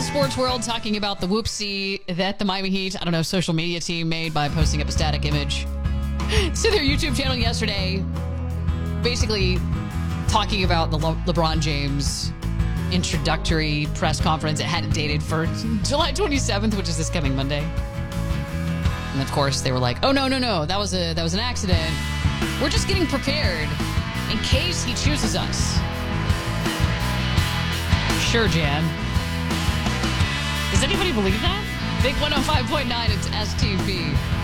sports world talking about the whoopsie that the Miami Heat, social media team made by posting up a static image to their YouTube channel yesterday, basically talking about the LeBron James introductory press conference. It hadn't dated for July 27th, which is this coming Monday. And of course, they were like, "Oh no, that was an accident. We're just getting prepared in case he chooses us." Sure, Jan. Does anybody believe that? Big 105.9, it's STP.